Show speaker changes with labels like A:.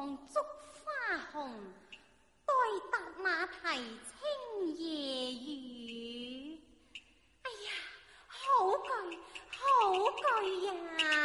A: 放竹花紅，待踏馬蹄清夜雨。哎呀，好句好句呀！